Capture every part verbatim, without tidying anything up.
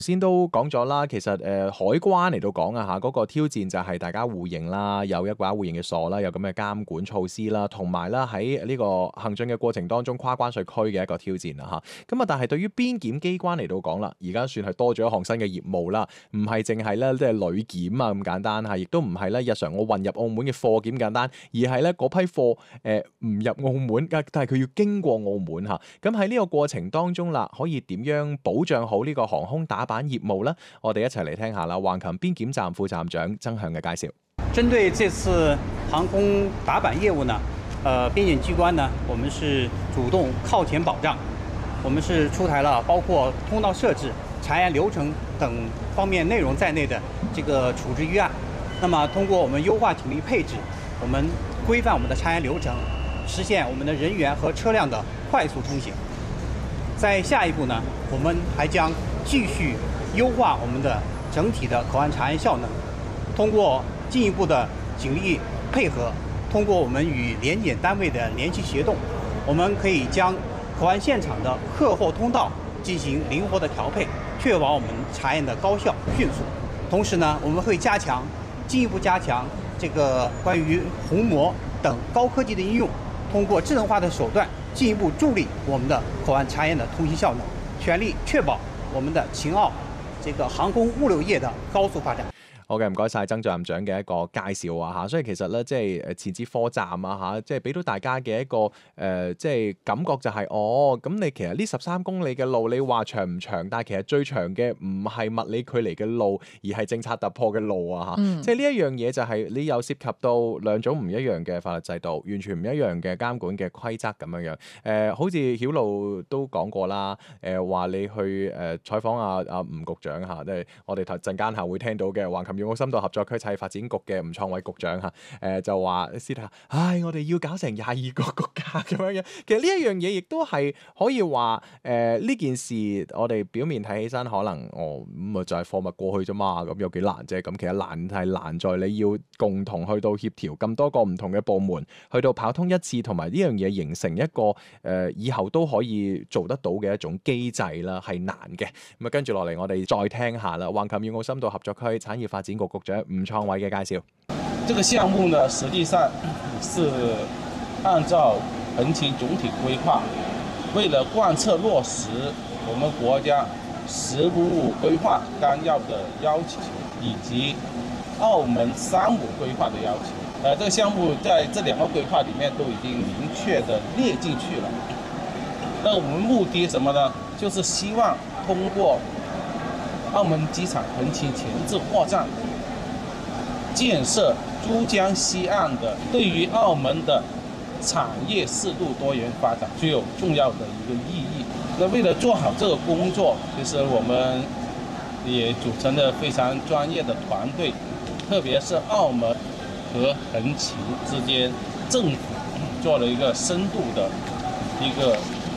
先都講咗啦，其實誒、呃、海關嚟到講啊嚇，嗰、那個挑戰就係大家互認啦，有一把互認嘅鎖啦，有咁嘅監管措施啦，同埋啦喺呢個行進嘅過程當中跨關稅區嘅一個挑戰啦嚇。咁啊，但係對於邊檢機關嚟到講啦，而家算係多咗一項新嘅業務啦，唔係淨係咧即係旅檢啊咁簡單嚇，亦都唔係咧日常我運入澳門嘅貨檢簡單，而係咧嗰批貨誒唔入澳門，但係佢要經過澳門嚇。咁喺呢個過程當中啦，可以點樣保障好呢個航空打板業務呢？我哋一齊嚟聽下啦。橫琴邊檢站副站長曾向嘅介紹。 針對這次航空打板業務呢，呃，邊檢機關呢，我們是主動靠前保障，我們是出台了包括通道設置、查驗流程等方面內容在內的這個處置預案。那麼通過我們優化警力配置，我們規範我們的查驗流程，實現我們的人員和車輛的快速通行。在下一步呢，我們還將繼續優化我們的整體的口岸查驗效能，通過進一步的警力配合，通過我們與聯檢單位的聯繫協動，我們可以將口岸現場的客貨通道進行靈活的調配，確保我們查驗的高效迅速。同時呢，我們會加強進一步加強這個關於虹膜等高科技的應用，通過智能化的手段進一步助力我們的口岸查驗的通行效能，全力確保我們的秦澳這個航空物流業的高速發展。 好嘅，唔該晒曾站長嘅一個介紹啊嚇，所以其實咧即係誒前置貨站啊嚇，即係俾到大家嘅一個誒、呃、即係感覺就係、是、哦，咁你其實呢十三公里嘅路你話長唔長，但係其實最長嘅唔係物理距離嘅路，而係政策突破嘅路啊嚇，嗯、即係呢一樣嘢就係你有涉及到兩種唔一樣嘅法律制度，完全唔一樣嘅監管嘅規則咁樣樣。誒、呃，好似曉露都講過啦，誒、呃、話你去誒、呃、採訪阿阿吳局長嚇，即係我哋頭陣間下會聽到嘅橫琴粵澳深度合作區產業發展局嘅吳創偉局長嚇，誒、呃、就話私底下，唉，我哋要搞成廿二個國家咁樣樣。其實呢一樣嘢亦都係可以話，誒呢件事我哋表面睇起身可能哦咁啊就係貨物過去啫嘛，咁有幾難啫？咁其實難係難在你要共同去到協調咁多個唔同嘅部門，去到跑通一次，同埋呢樣嘢形成一個誒、呃、以後都可以做得到嘅一種機制啦，係難嘅。咁啊跟住落嚟，我哋再聽下啦，橫琴粵澳深度合作區產業發展局局長吳創偉嘅介紹。 這個項目呢，實際上是按照橫琴總體規劃，為了貫徹落實我們國家“十五五”規劃綱要的要求，以及澳門“三五”規劃的要求。呃，這個項目在這兩個規劃裡面都已經明確的列進去了。那我們目的什麼呢？就是希望通過澳門機場橫琴前置貨站建設珠江西岸的，對於澳門的產業適度多元發展具有重要的一個意義。那為了做好這個工作，其實我們也組成了非常專業的團隊，特別是澳門和橫琴之間政府做了一個深度的一個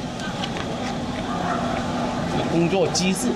工作機制，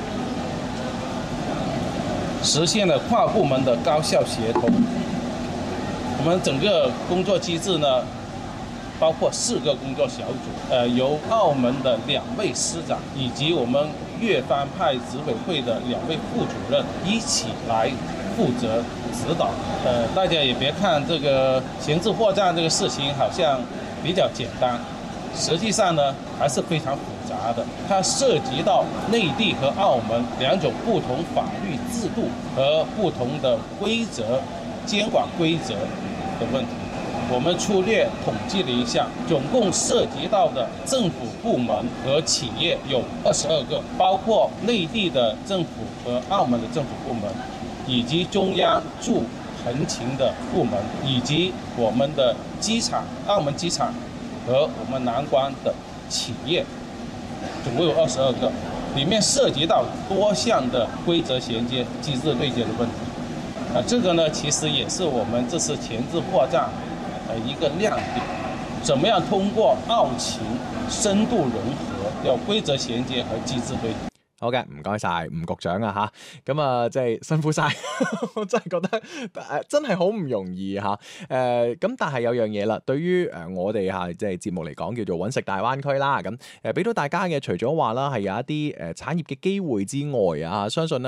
實現了跨部門的高效協同。我們整個工作機制呢，包括四個工作小組，呃，由澳門的兩位司長以及我們粵方派執委會的兩位副主任一起來負責指導。呃，大家也別看這個前置貨站這個事情好像比較簡單，實際上呢還是非常複雜的，它涉及到內地和澳門兩種不同法律制度和不同的規則、監管規則的問題。我們粗略統計了一下，總共涉及到的政府部門和企業有二十二個，包括內地的政府和澳門的政府部門，以及中央駐橫琴的部門，以及我們的機場、澳門機場和我們南關的企業，總共有二十二個，裡面涉及到多項的規則銜接、機制對接的問題。啊，這個呢，其實也是我們這次前置貨站呃一個亮點。怎麼樣通過澳秦深度融合，有規則銜接和機制對接。 好嘅，唔該晒吳局長啊吓，咁啊即係辛苦晒，我真係覺得誒真係好唔容易吓，誒咁但係有樣嘢啦，對於誒我哋吓即係節目嚟講叫做揾食大灣區啦，咁誒俾到大家嘅除咗話啦係有一啲誒產業嘅機會之外啊，相信咧。